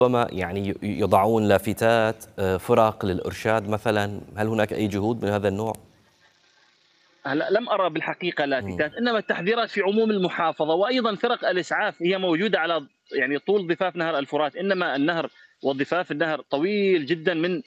ربما يعني يضعون لافتات فرق للإرشاد مثلا، هل هناك أي جهود من هذا النوع؟ هلا لم أرى بالحقيقة مم. لافتات، إنما التحذيرات في عموم المحافظة، وأيضا فرق الإسعاف هي موجودة على يعني طول ضفاف نهر الفرات. إنما النهر وضفاف النهر طويل جدا من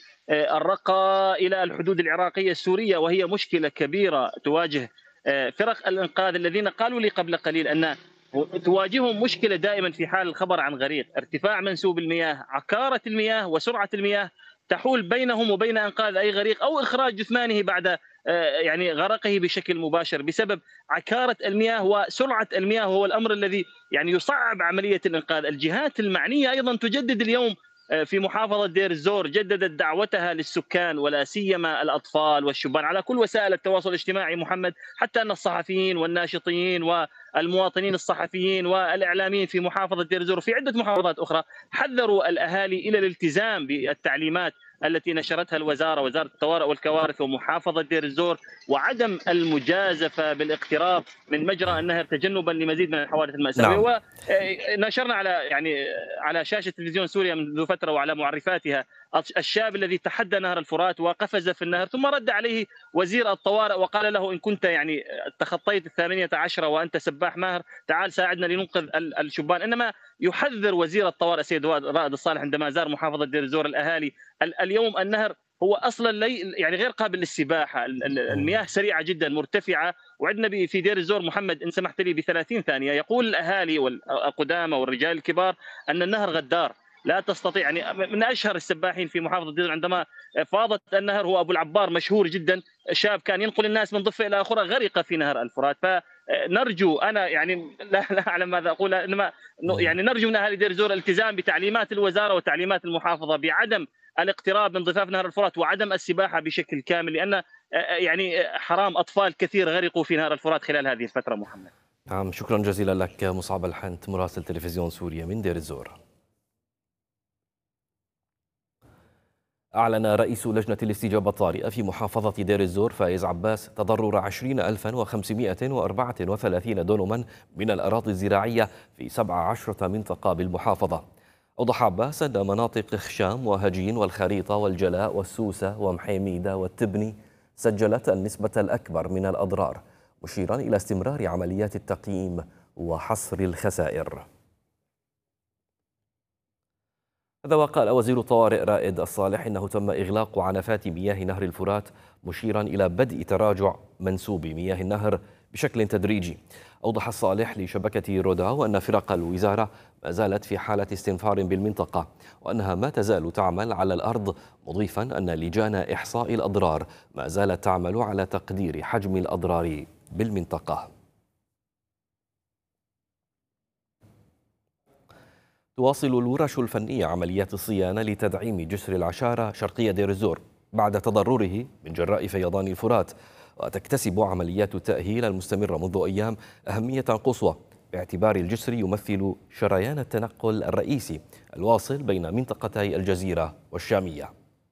الرقة إلى الحدود العراقية السورية، وهي مشكلة كبيرة تواجه فرق الإنقاذ الذين قالوا لي قبل قليل أن تواجههم مشكلة دائما في حال الخبر عن غريق: ارتفاع منسوب المياه، عكارة المياه وسرعة المياه تحول بينهم وبين إنقاذ أي غريق أو إخراج جثمانه بعد يعني غرقه بشكل مباشر بسبب عكارة المياه وسرعة المياه. هو الأمر الذي يعني يصعب عملية الإنقاذ. الجهات المعنية أيضا تجدد اليوم في محافظة دير الزور، جددت دعوتها للسكان ولا سيما الأطفال والشبان على كل وسائل التواصل الاجتماعي محمد، حتى أن الصحفيين والناشطين والمواطنين الصحفيين والإعلاميين في محافظة دير الزور وفي عدة محافظات أخرى حذروا الأهالي إلى الالتزام بالتعليمات التي نشرتها وزارة الطوارئ والكوارث ومحافظة دير الزور، وعدم المجازفة بالاقتراب من مجرى النهر تجنبا لمزيد من الحوادث نعم. المأساوية. ونشرنا على على شاشة تلفزيون سوريا منذ فترة وعلى معرفاتها الشاب الذي تحدى نهر الفرات وقفز في النهر، ثم رد عليه وزير الطوارئ وقال له: إن كنت يعني تخطيت 18 وأنت سباح ماهر، تعال ساعدنا لننقذ الشبان. إنما يحذر وزير الطوارئ السيد رائد الصالح عندما زار محافظة دير الزور الأهالي. اليوم النهر هو اصلا يعني غير قابل للسباحه، مم. المياه سريعه جدا مرتفعه. وعندنا في دير الزور محمد، ان سمحت لي ب 30 ثانيه، يقول الاهالي والقدامى والرجال الكبار ان النهر غدار، لا تستطيع. يعني من اشهر السباحين في محافظه دير عندما فاضت النهر هو ابو العبار، مشهور جدا، شاب كان ينقل الناس من ضفه الى اخرى، غرق في نهر الفرات. فنرجو، انا يعني لا اعلم ماذا اقول، انما مم. يعني نرجو من اهالي دير الزور الالتزام بتعليمات الوزاره وتعليمات المحافظه بعدم الاقتراب من ضفاف نهر الفرات وعدم السباحه بشكل كامل، لان يعني حرام اطفال كثير غرقوا في نهر الفرات خلال هذه الفتره محمد. نعم، شكرا جزيلا لك مصعب الحنت مراسل تلفزيون سوريا من دير الزور. أعلن رئيس لجنة الاستجابة الطارئة في محافظة دير الزور فايز عباس تضرر 20,534 دونما من الأراضي الزراعية في 17 منطقة بالمحافظة. أوضح عباس أن مناطق خشام وهجين والخريطة والجلاء والسوسة ومحيميدة والتبني سجلت النسبة الأكبر من الأضرار، مشيرا إلى استمرار عمليات التقييم وحصر الخسائر. هذا وقال وزير الطوارئ رائد الصالح إنه تم إغلاق عنفات مياه نهر الفرات، مشيرا إلى بدء تراجع منسوب مياه النهر بشكل تدريجي. أوضح الصالح لشبكة روداو أن فرق الوزارة ما زالت في حالة استنفار بالمنطقة، وأنها ما تزال تعمل على الأرض، مضيفا أن لجان إحصاء الأضرار ما زالت تعمل على تقدير حجم الأضرار بالمنطقة. تواصل الورش الفنية عمليات الصيانة لتدعيم جسر العشارة شرقية دير الزور بعد تضرره من جراء فيضان الفرات، وتكتسب عمليات التأهيل المستمرة منذ أيام أهمية قصوى، باعتبار الجسر يمثل شريان التنقل الرئيسي الواصل بين منطقتي الجزيرة والشامية.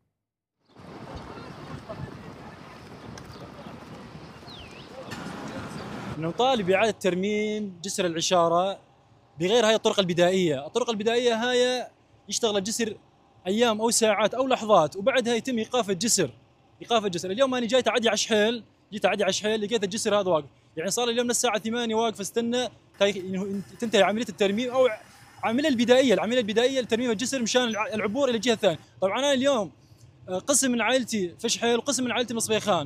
نطالب بإعادة ترميم جسر العشارة بغير هاي الطرق البدائية. الطرق البدائية هاي يشتغل الجسر أيام أو ساعات أو لحظات وبعدها يتم إيقاف الجسر. اليوم أنا جيت أعدي على شحيل، لقيت الجسر هذا واقف، يعني صار اليوم من الساعة 8 واقف استنى تنتهي عملية الترميم أو العملية البدائية لترميم الجسر مشان العبور إلى الجهة الثانية. طبعا أنا اليوم قسم من عائلتي في شحيل وقسم من عائلتي مصبيخان.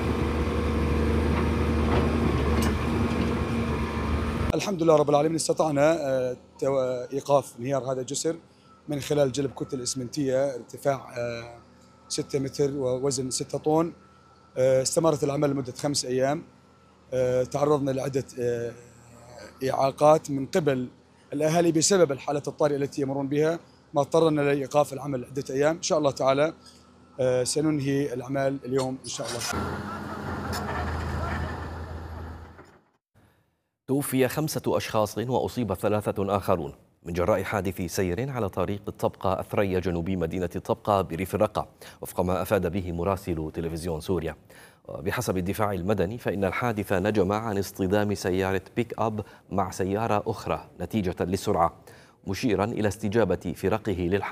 الحمد لله رب العالمين استطعنا إيقاف انهيار هذا الجسر من خلال جلب كتل إسمنتية ارتفاع 6 متر ووزن 6 طن. استمرت العمل لمدة 5 أيام. تعرضنا لعدة إعاقات من قبل الأهالي بسبب الحالة الطارئة التي يمرون بها، ما اضطرنا لإيقاف العمل عدة أيام. إن شاء الله تعالى سننهي الأعمال اليوم إن شاء الله. توفي 5 أشخاص وأصيب 3 آخرون من جراء حادث سير على طريق الطبقة الثريا جنوبي مدينة الطبقة بريف الرقة، وفق ما أفاد به مراسل تلفزيون سوريا. وبحسب الدفاع المدني فإن الحادث نجم عن اصطدام سيارة بيك أب مع سيارة أخرى نتيجة للسرعة، مشيرا إلى استجابة فرقه للحملة.